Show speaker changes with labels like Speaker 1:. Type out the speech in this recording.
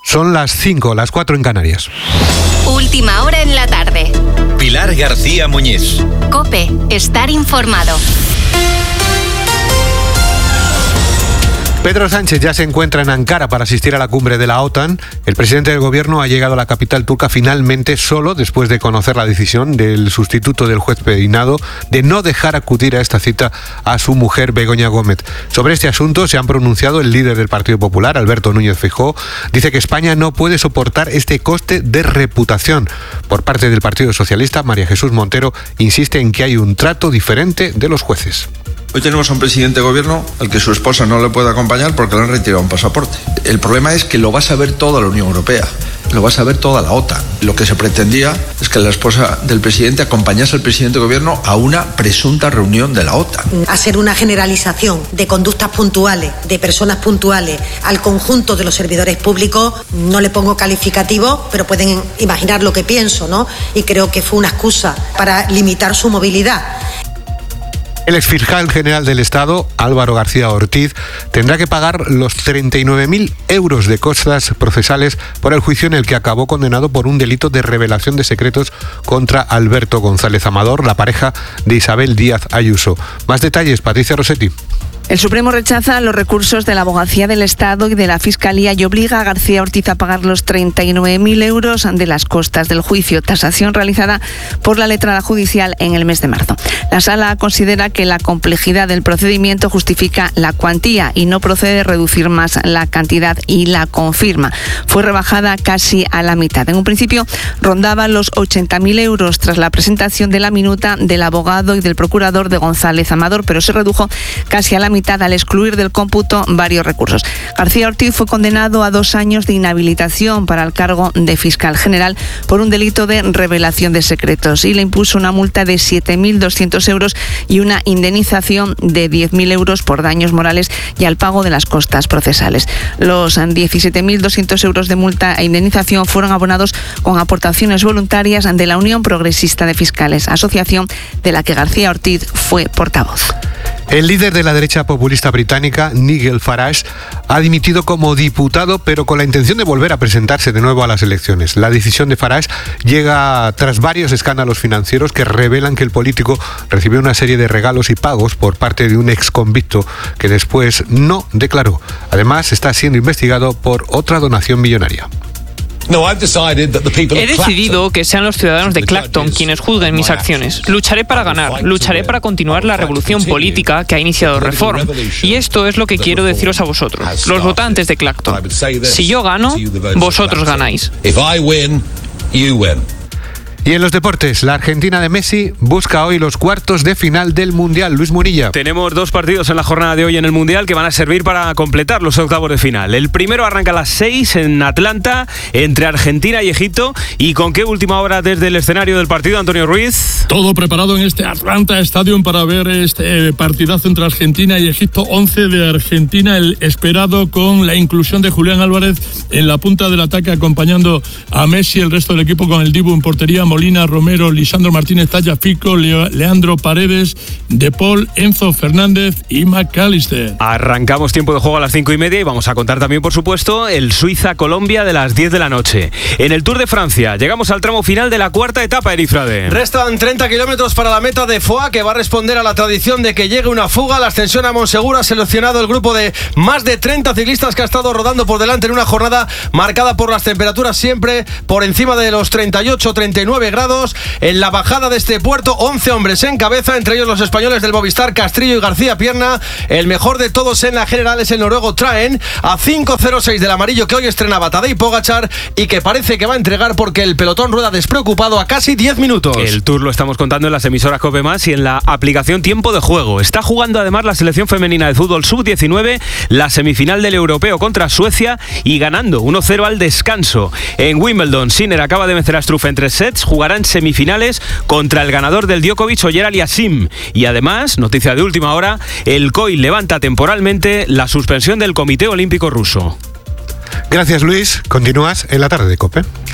Speaker 1: Son las 5, las 4 en Canarias.
Speaker 2: Última hora en la tarde.
Speaker 3: Pilar García Muñiz.
Speaker 2: COPE, estar informado.
Speaker 1: Pedro Sánchez ya se encuentra en Ankara para asistir a la cumbre de la OTAN. El presidente del gobierno ha llegado a la capital turca finalmente solo después de conocer la decisión del sustituto del juez Peinado de no dejar acudir a esta cita a su mujer Begoña Gómez. Sobre este asunto se han pronunciado el líder del Partido Popular, Alberto Núñez Feijóo. Dice que España no puede soportar este coste de reputación. Por parte del Partido Socialista, María Jesús Montero insiste en que hay un trato diferente de los jueces.
Speaker 4: Hoy tenemos a un presidente de gobierno al que su esposa no le puede acompañar porque le han retirado un pasaporte. El problema es que lo va a saber toda la Unión Europea, lo va a saber toda la OTAN. Lo que se pretendía es que la esposa del presidente acompañase al presidente de gobierno a una presunta reunión de la OTAN.
Speaker 5: Hacer una generalización de conductas puntuales, de personas puntuales, al conjunto de los servidores públicos, no le pongo calificativo, pero pueden imaginar lo que pienso, ¿no? Y creo que fue una excusa para limitar su movilidad.
Speaker 1: El exfiscal general del Estado, Álvaro García Ortiz, tendrá que pagar los 39.000 euros de costas procesales por el juicio en el que acabó condenado por un delito de revelación de secretos contra Alberto González Amador, la pareja de Isabel Díaz Ayuso. Más detalles, Patricia Rossetti.
Speaker 6: El Supremo rechaza los recursos de la Abogacía del Estado y de la Fiscalía y obliga a García Ortiz a pagar los 39.000 euros de las costas del juicio, tasación realizada por la letrada judicial en el mes de marzo. La Sala considera que la complejidad del procedimiento justifica la cuantía y no procede reducir más la cantidad y la confirma. Fue rebajada casi a la mitad. En un principio rondaba los 80.000 euros tras la presentación de la minuta del abogado y del procurador de González Amador, pero se redujo casi a la mitad al excluir del cómputo varios recursos. García Ortiz fue condenado a 2 años de inhabilitación para el cargo de fiscal general por un delito de revelación de secretos y le impuso una multa de 7.200 euros y una indemnización de 10.000 euros por daños morales y al pago de las costas procesales. Los 17.200 euros de multa e indemnización fueron abonados con aportaciones voluntarias de la Unión Progresista de Fiscales, asociación de la que García Ortiz fue portavoz.
Speaker 1: El líder de la derecha populista británica, Nigel Farage, ha dimitido como diputado, pero con la intención de volver a presentarse de nuevo a las elecciones. La decisión de Farage llega tras varios escándalos financieros que revelan que el político recibió una serie de regalos y pagos por parte de un exconvicto que después no declaró. Además, está siendo investigado por otra donación millonaria.
Speaker 7: He decidido que sean los ciudadanos de Clacton quienes juzguen mis acciones. Lucharé para ganar, lucharé para continuar la revolución política que ha iniciado Reform. Y esto es lo que quiero deciros a vosotros, los votantes de Clacton. Si yo gano, vosotros ganáis.
Speaker 1: Y en los deportes, la Argentina de Messi busca hoy los cuartos de final del Mundial. Luis Murilla.
Speaker 8: Tenemos 2 partidos en la jornada de hoy en el Mundial que van a servir para completar los octavos de final. El primero arranca a las 6 en Atlanta, entre Argentina y Egipto. ¿Y con qué última hora desde el escenario del partido, Antonio Ruiz?
Speaker 9: Todo preparado en este Atlanta Stadium para ver este partidazo entre Argentina y Egipto. 11 de Argentina, el esperado con la inclusión de Julián Álvarez en la punta del ataque, acompañando a Messi, el resto del equipo con el Dibu en portería, Molina, Romero, Lisandro Martínez, Tagliafico, Leandro Paredes, De Paul, Enzo Fernández y McAllister.
Speaker 8: Arrancamos tiempo de juego a las 5:30 y vamos a contar también, por supuesto, el Suiza-Colombia de las 10 de la noche. En el Tour de Francia llegamos al tramo final de la cuarta etapa, Erifrade.
Speaker 10: Restan 30 kilómetros para la meta de Foix, que va a responder a la tradición de que llegue una fuga. La ascensión a Monsegur ha seleccionado el grupo de más de 30 ciclistas que ha estado rodando por delante en una jornada marcada por las temperaturas siempre por encima de los 38-39 grados. En la bajada de este puerto, 11 hombres en cabeza, entre ellos los españoles del Movistar, Castrillo y García Pierna. El mejor de todos en la general es el noruego Traen, a 5:06 del amarillo que hoy estrenaba Tadej Pogačar y que parece que va a entregar porque el pelotón rueda despreocupado a casi 10 minutos.
Speaker 8: El Tour lo estamos contando en las emisoras COPE+ y en la aplicación Tiempo de Juego. Está jugando además la selección femenina de fútbol sub-19 la semifinal del Europeo contra Suecia y ganando 1-0 al descanso. En Wimbledon, Sinner acaba de vencer a Struff en 3 sets. Jugarán semifinales contra el ganador del Djokovic o Gerald Yassim. Y además, noticia de última hora, el COI levanta temporalmente la suspensión del Comité Olímpico Ruso.
Speaker 1: Gracias, Luis. Continúas en la tarde de COPE.